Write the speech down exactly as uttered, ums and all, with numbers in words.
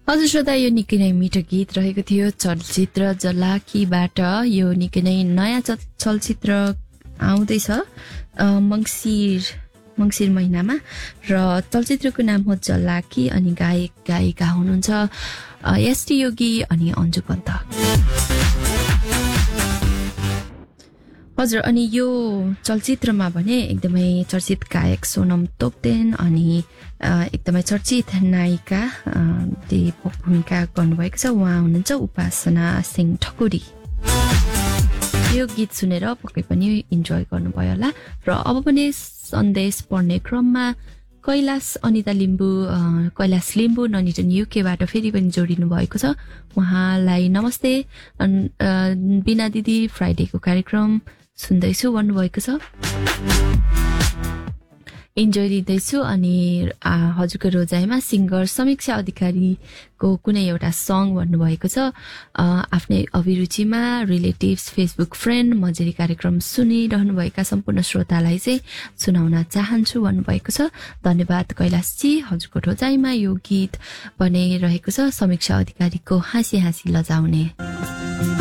हजुर श्रोता, यो निकै नै मिठो गीत रहेको थियो चलचित्र जलाकीबाट। यो निकै नै नयाँ चलचित्र आउँदैछ मङ्सिर मङ्सिर महिनामा र चलचित्रको नाम हो जलाकी अनि गायक गायिका हुनुहुन्छ एसटी योगी अनि अन्जु पन्त। हजुर, अनि यो चलचित्रमा भने एकदमै चर्चित गायक सोनम तोप्देन अनि एकदमै चर्चित नायिका भूमिका गर्नुभएको छ। उहाँ हुनुहुन्छ उपासना सिंह ठकुरी। यो गीत सुनेर पक्कै पनि इन्जोय गर्नुभयो होला। र अब पनि सन्देश पढ्ने क्रममा कैलाश अनिता लिम्बू कैलाश लिम्बू ननिटन युकेबाट फेरि पनि जोडिनु भएको छ। उहाँलाई नमस्ते, बिना दिदी फ्राइडेको कार्यक्रम सुन्दैछु भन्नुभएको छ। इन्जोय लिँदैछु अनि हजुरको रोजाइमा सिङ्गर समीक्षा अधिकारीको कुनै एउटा सङ भन्नुभएको छ। आफ्नै अभिरुचिमा रिलेटिभ्स, फेसबुक फ्रेन्ड, मजेरी कार्यक्रम सुनिरहनुभएका सम्पूर्ण श्रोतालाई चाहिँ सुनाउन चाहन्छु भन्नुभएको छ। धन्यवाद कैलाशजी। हजुरको रोजाइमा यो गीत बनाइरहेको छ समीक्षा अधिकारीको हाँसी हाँसी लजाउने।